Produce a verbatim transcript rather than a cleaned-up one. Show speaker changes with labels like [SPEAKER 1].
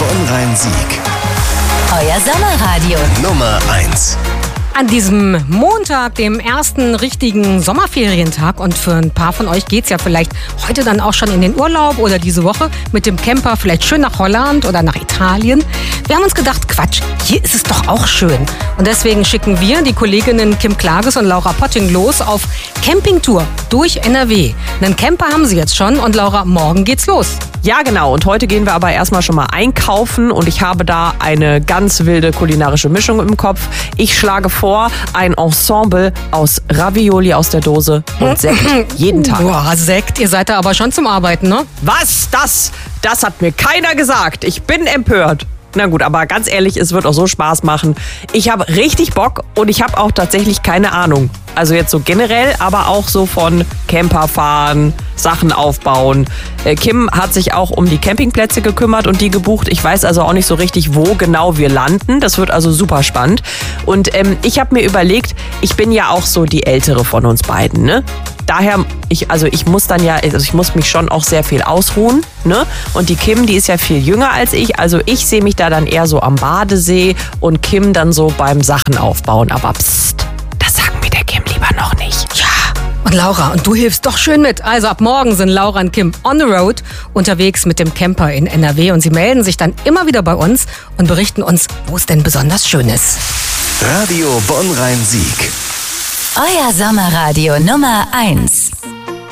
[SPEAKER 1] Bonn-Rhein-Sieg.
[SPEAKER 2] Euer Sommerradio
[SPEAKER 1] Nummer eins.
[SPEAKER 3] An diesem Montag, dem ersten richtigen Sommerferientag, und für ein paar von euch geht's ja vielleicht heute dann auch schon in den Urlaub oder diese Woche mit dem Camper vielleicht schön nach Holland oder nach Italien. Wir haben uns gedacht, Quatsch, hier ist es doch auch schön. Und deswegen schicken wir die Kolleginnen Kim Klages und Laura Potting los auf Campingtour durch N R W. Einen Camper haben sie jetzt schon und Laura, morgen geht's los.
[SPEAKER 4] Ja, genau. Und heute gehen wir aber erstmal schon mal einkaufen und ich habe da eine ganz wilde kulinarische Mischung im Kopf. Ich schlage vor, ein Ensemble aus Ravioli aus der Dose und Sekt jeden Tag.
[SPEAKER 3] Boah, Sekt, ihr seid da aber schon zum Arbeiten, ne?
[SPEAKER 4] Was? Das? Das hat mir keiner gesagt. Ich bin empört. Na gut, aber ganz ehrlich, es wird auch so Spaß machen. Ich habe richtig Bock und ich habe auch tatsächlich keine Ahnung. Also jetzt so generell, aber auch so von Camperfahren, Sachen aufbauen. Kim hat sich auch um die Campingplätze gekümmert und die gebucht. Ich weiß also auch nicht so richtig, wo genau wir landen. Das wird also super spannend. Und ähm, ich habe mir überlegt, ich bin ja auch so die Ältere von uns beiden, ne? Daher, ich, also ich muss dann ja, also ich muss mich schon auch sehr viel ausruhen, ne? Und die Kim, die ist ja viel jünger als ich, also ich sehe mich da dann eher so am Badesee und Kim dann so beim Sachen aufbauen. Aber psst, das sagen wir der Kim lieber noch nicht.
[SPEAKER 3] Ja. Und Laura, und du hilfst doch schön mit. Also ab morgen sind Laura und Kim on the road unterwegs mit dem Camper in N R W und sie melden sich dann immer wieder bei uns und berichten uns, wo es denn besonders schön ist.
[SPEAKER 1] Radio Bonn-Rhein-Sieg.
[SPEAKER 2] Euer Sommerradio Nummer eins.